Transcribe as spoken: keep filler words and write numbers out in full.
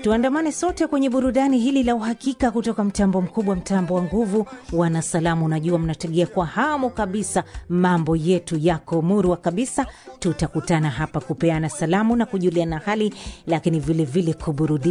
Tuandamane sote kwenye burudani hili la uhakika kutoka mtambo mkubwa, mtambo wa nguvu. Wana salamu, najua mnategea kwa hamu kabisa, mambo yetu yako murwa kabisa. Tutakutana hapa kupeana salamu na kujuliana hali, lakini vile vile kuburudika.